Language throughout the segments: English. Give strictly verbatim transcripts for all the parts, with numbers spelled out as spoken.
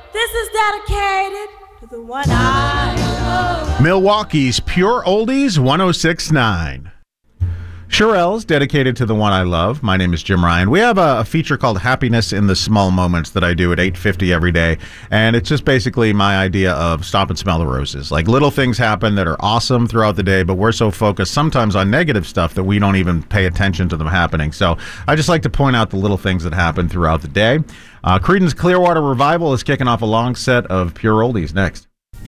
This is dedicated to the one I love. Milwaukee's Pure Oldies one oh six point nine. Shirelles, dedicated to the one I love. My name is Jim Ryan. We have a, a feature called Happiness in the Small Moments that I do at eight fifty every day, and it's just basically my idea of stop and smell the roses. Like, little things happen that are awesome throughout the day, but we're so focused sometimes on negative stuff that we don't even pay attention to them happening. So I just like to point out the little things that happen throughout the day. Uh, Creedence Clearwater Revival is kicking off a long set of Pure Oldies next.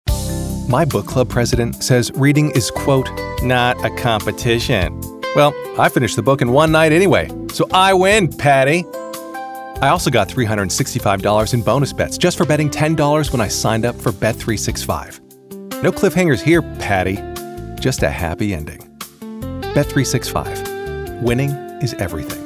My book club president says reading is, quote, not a competition. Well, I finished the book in one night anyway, so I win, Patty. I also got three hundred sixty-five dollars in bonus bets just for betting ten dollars when I signed up for Bet three sixty-five. No cliffhangers here, Patty. Just a happy ending. Bet three sixty-five. Winning is everything.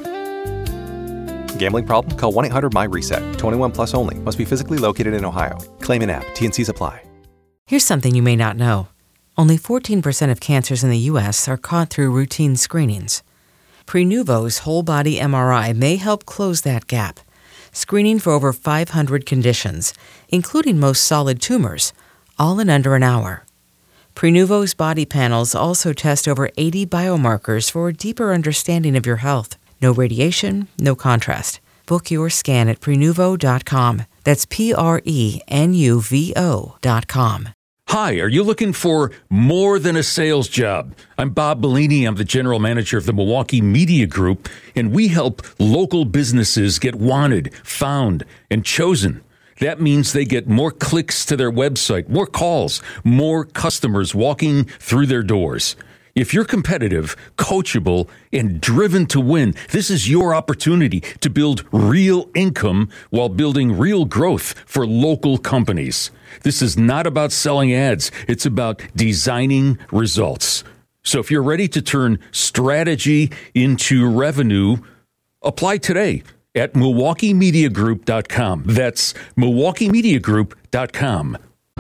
Gambling problem? Call one eight hundred M Y reset. twenty-one plus only. Must be physically located in Ohio. Claim in app. T and C's apply. Here's something you may not know. Only fourteen percent of cancers in the U S are caught through routine screenings. Prenuvo's whole-body M R I may help close that gap, screening for over five hundred conditions, including most solid tumors, all in under an hour. Prenuvo's body panels also test over eighty biomarkers for a deeper understanding of your health. No radiation, no contrast. Book your scan at Prenuvo dot com. That's P R E N U V O dot com. Hi, are you looking for more than a sales job? I'm Bob Bellini. I'm the general manager of the Milwaukee Media Group, and we help local businesses get wanted, found, and chosen. That means they get more clicks to their website, more calls, more customers walking through their doors. If you're competitive, coachable, and driven to win, this is your opportunity to build real income while building real growth for local companies. This is not about selling ads. It's about designing results. So if you're ready to turn strategy into revenue, apply today at Milwaukee Media Group dot com. That's Milwaukee Media Group dot com.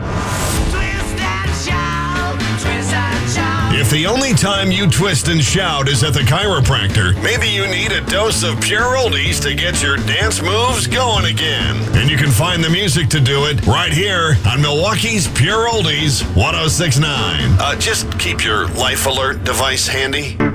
If the only time you twist and shout is at the chiropractor, maybe you need a dose of Pure Oldies to get your dance moves going again. And you can find the music to do it right here on Milwaukee's Pure Oldies one oh six point nine. Uh, just keep your Life Alert device handy.